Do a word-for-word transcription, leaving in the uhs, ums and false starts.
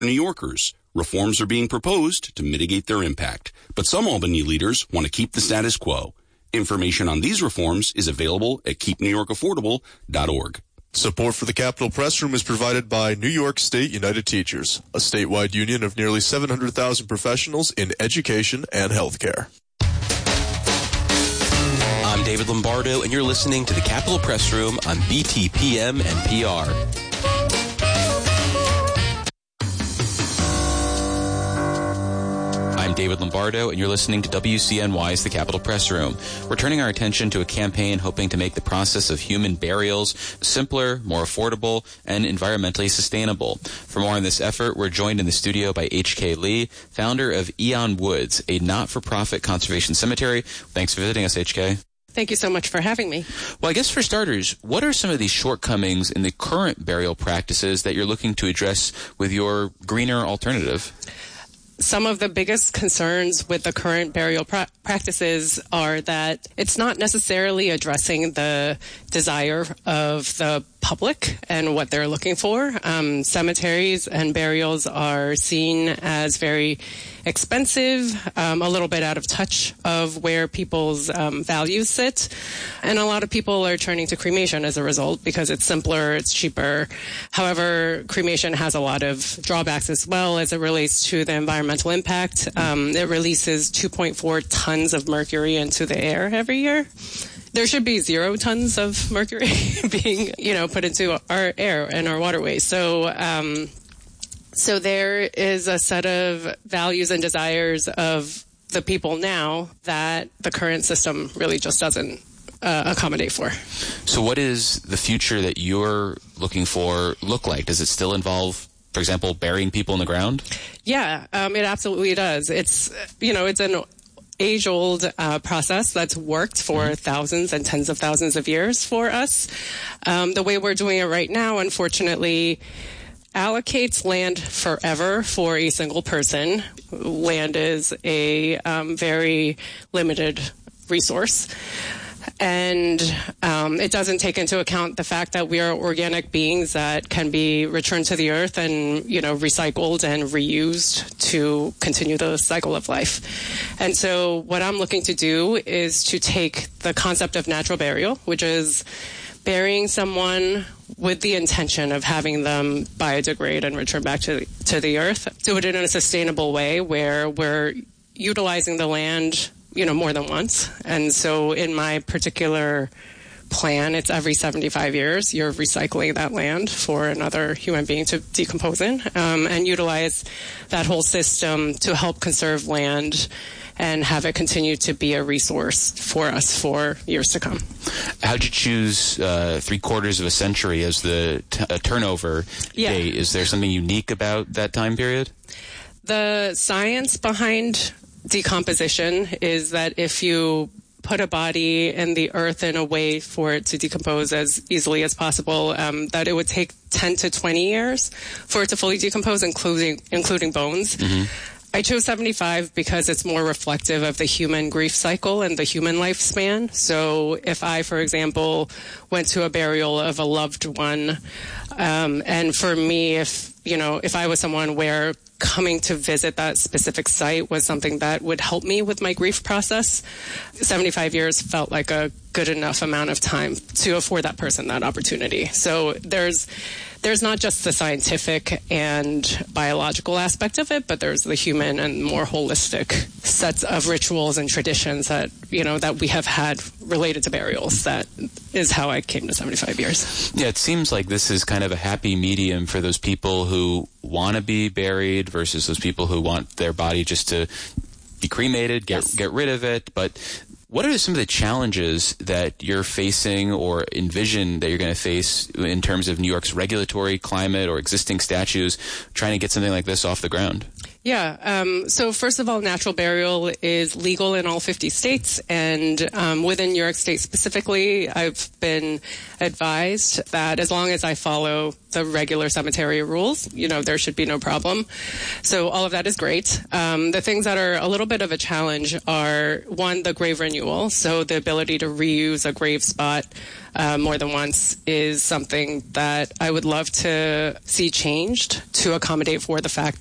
New Yorkers. Reforms are being proposed to mitigate their impact, but some Albany leaders want to keep the status quo. Information on these reforms is available at keep new york affordable dot org. Support for the Capitol Press Room is provided by New York State United Teachers, a statewide union of nearly seven hundred thousand professionals in education and healthcare. I'm David Lombardo, and you're listening to the Capitol Press Room on B T P M and P R. I'm David Lombardo, and you're listening to W C N Y's The Capitol Press Room. We're turning our attention to a campaign hoping to make the process of human burials simpler, more affordable, and environmentally sustainable. For more on this effort, we're joined in the studio by H K Lee, founder of Eon Woods, a not-for-profit conservation cemetery. Thanks for visiting us, H K. Thank you so much for having me. Well, I guess for starters, what are some of these shortcomings in the current burial practices that you're looking to address with your greener alternative? Some of the biggest concerns with the current burial pra- practices are that it's not necessarily addressing the desire of the public and what they're looking for. Um, cemeteries and burials are seen as very expensive, um, a little bit out of touch of where people's um, values sit. And a lot of people are turning to cremation as a result because it's simpler, it's cheaper. However, cremation has a lot of drawbacks as well as it relates to the environmental impact. Um, it releases two point four tons of mercury into the air every year. There should be zero tons of mercury being, you know, put into our air and our waterways. So, um, so there is a set of values and desires of the people now that the current system really just doesn't uh, accommodate for. So what is the future that you're looking for look like? Does it still involve, for example, burying people in the ground? Yeah, um, it absolutely does. It's, you know, it's an age-old uh, process that's worked for mm-hmm. thousands and tens of thousands of years for us. Um, the way we're doing it right now, unfortunately, allocates land forever for a single person. Land is a um, very limited resource. And um, it doesn't take into account the fact that we are organic beings that can be returned to the earth and, you know, recycled and reused to continue the cycle of life. And so what I'm looking to do is to take the concept of natural burial, which is burying someone with the intention of having them biodegrade and return back to, to the earth, do it in a sustainable way where we're utilizing the land, you know, more than once. And so in my particular plan, it's every seventy-five years, you're recycling that land for another human being to decompose in, um, and utilize that whole system to help conserve land and have it continue to be a resource for us for years to come. How'd you choose uh, three quarters of a century as the t- uh, turnover yeah. date? Is there something unique about that time period? The science behind decomposition is that if you put a body in the earth in a way for it to decompose as easily as possible, um, that it would take ten to twenty years for it to fully decompose, including including bones. Mm-hmm. I chose seventy-five because it's more reflective of the human grief cycle and the human lifespan. So if I, for example, went to a burial of a loved one, um, and for me, if, you know, if I was someone where coming to visit that specific site was something that would help me with my grief process, seventy-five years felt like a good enough amount of time to afford that person that opportunity. So there's there's not just the scientific and biological aspect of it, but there's the human and more holistic sets of rituals and traditions that, you know, that we have had related to burials. That is how I came to seventy-five years. Yeah, it seems like this is kind of a happy medium for those people who want to be buried versus those people who want their body just to be cremated, get yes. get rid of it. But what are some of the challenges that you're facing or envision that you're going to face in terms of New York's regulatory climate or existing statutes trying to get something like this off the ground? Yeah. Um, so first of all, natural burial is legal in all fifty states. And um, within New York State specifically, I've been advised that as long as I follow the regular cemetery rules, you know, there should be no problem. So all of that is great. Um, the things that are a little bit of a challenge are, one, the grave renewal. So the ability to reuse a grave spot uh, more than once is something that I would love to see changed to accommodate for the fact